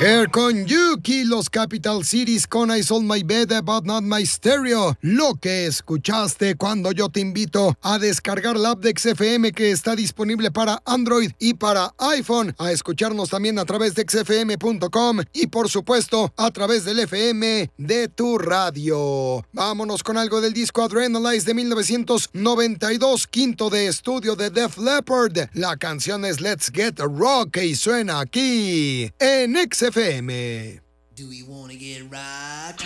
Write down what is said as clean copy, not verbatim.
Hair con Yuki, los Capital Cities con I Sold My Bed But Not My Stereo. Lo que escuchaste cuando yo te invito a descargar la app de XFM que está disponible para Android y para iPhone, a escucharnos también a través de xfm.com y por supuesto a través del FM de tu radio. Vámonos con algo del disco Adrenalize de 1992, quinto de estudio de Def Leppard. La canción es Let's Get Rock y suena aquí en XFM. Do we wanna get right?